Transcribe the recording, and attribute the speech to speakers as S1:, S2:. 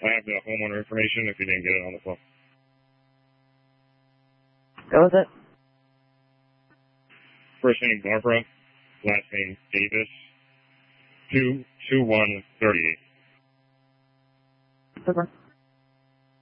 S1: I have the homeowner information if you didn't get it on the phone.
S2: What was it?
S1: First name Barbara, last name Davis, 22138.
S2: Super.